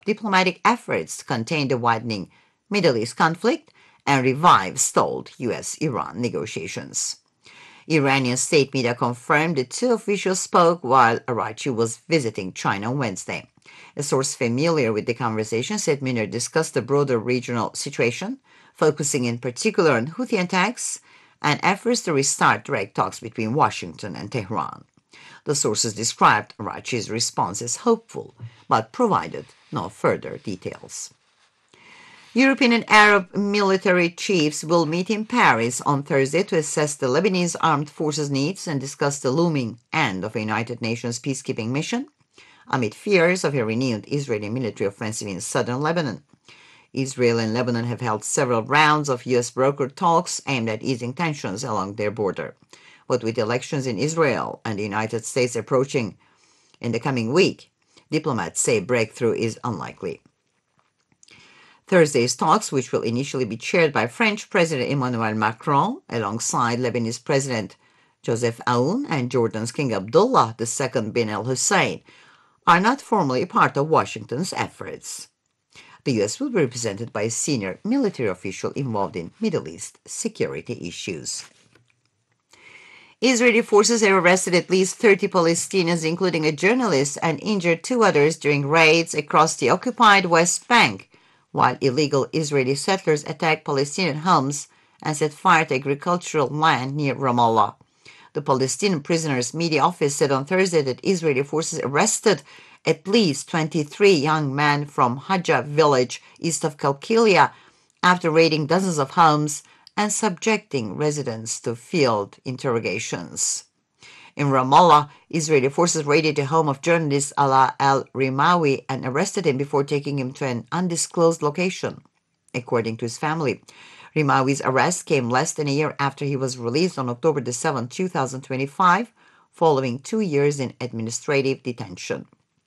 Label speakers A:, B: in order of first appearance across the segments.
A: diplomatic efforts to contain the widening Middle East conflict and revive stalled U.S.-Iran negotiations. Iranian state media confirmed the two officials spoke while Araghchi was visiting China on Wednesday. A source familiar with the conversation said Munir discussed the broader regional situation, focusing in particular on Houthi attacks and efforts to restart direct talks between Washington and Tehran. The sources described Araghchi's response as hopeful, but provided no further details. European and Arab military chiefs will meet in Paris on Thursday to assess the Lebanese armed forces needs and discuss the looming end of a United Nations peacekeeping mission, amid fears of a renewed Israeli military offensive in southern Lebanon. Israel and Lebanon have held several rounds of U.S.-brokered talks aimed at easing tensions along their border. But with elections in Israel and the United States approaching in the coming week, diplomats say breakthrough is unlikely. Thursday's talks, which will initially be chaired by French President Emmanuel Macron alongside Lebanese President Joseph Aoun and Jordan's King Abdullah II bin al-Hussein, are not formally part of Washington's efforts. The U.S. will be represented by a senior military official involved in Middle East security issues. Israeli forces have arrested at least 30 Palestinians, including a journalist, and injured 2 others during raids across the occupied West Bank, while illegal Israeli settlers attacked Palestinian homes and set fire to agricultural land near Ramallah. The Palestinian prisoners' media office said on Thursday that Israeli forces arrested at least 23 young men from Hajjah village east of Qalqilia after raiding dozens of homes and subjecting residents to field interrogations. In Ramallah, Israeli forces raided the home of journalist Alaa al-Rimawi and arrested him before taking him to an undisclosed location, according to his family. Rimawi's arrest came less than a year after he was released on October 7, 2025, following 2 years in administrative detention.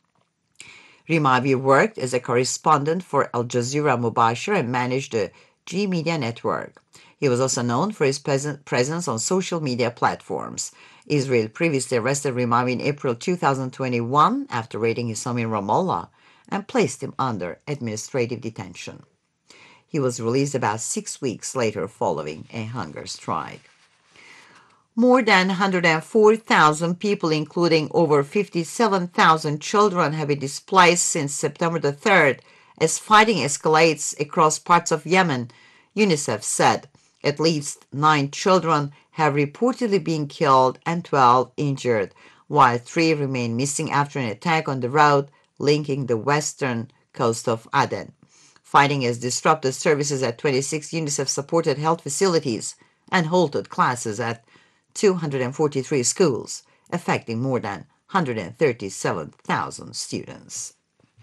A: Rimawi worked as a correspondent for Al Jazeera Mubashir and managed the G Media network. He was also known for his presence on social media platforms. Israel previously arrested Rimawi in April 2021 after raiding his home in Ramallah and placed him under administrative detention. He was released about 6 weeks later following a hunger strike. More than 104,000 people, including over 57,000 children, have been displaced since September the 3rd as fighting escalates across parts of Yemen, UNICEF said. At least 9 children have reportedly been killed and 12 injured, while 3 remain missing after an attack on the road linking the western coast of Aden. Fighting has disrupted services at 26 UNICEF-supported health facilities and halted classes at 243 schools, affecting more than 137,000 students.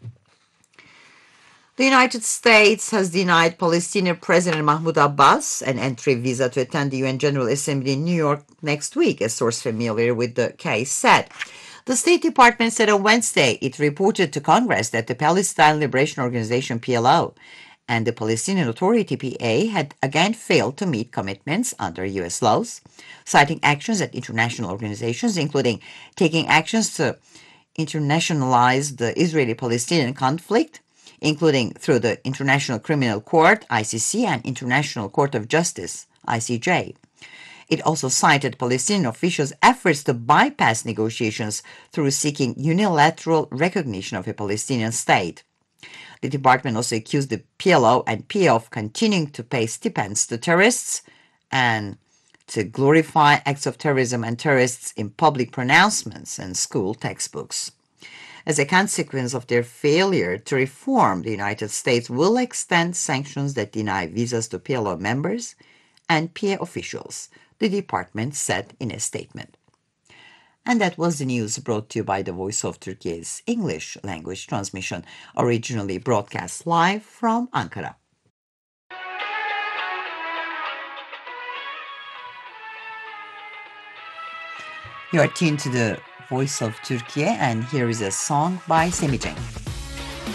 A: The United States has denied Palestinian President Mahmoud Abbas an entry visa to attend the UN General Assembly in New York next week, a source familiar with the case said. The State Department said on Wednesday it reported to Congress that the Palestine Liberation Organization, PLO, and the Palestinian Authority, PA, had again failed to meet commitments under U.S. laws, citing actions at international organizations, including taking actions to internationalize the Israeli-Palestinian conflict, including through the International Criminal Court, ICC, and International Court of Justice, ICJ. It also cited Palestinian officials' efforts to bypass negotiations through seeking unilateral recognition of a Palestinian state. The department also accused the PLO and PA of continuing to pay stipends to terrorists and to glorify acts of terrorism and terrorists in public pronouncements and school textbooks. As a consequence of their failure to reform, the United States will extend sanctions that deny visas to PLO members and PA officials, the department said in a statement. And that was the news brought to you by the Voice of Turkey's English language transmission, originally broadcast live from Ankara. You are tuned to the Voice of Turkey, and here is a song by Semih Cenk.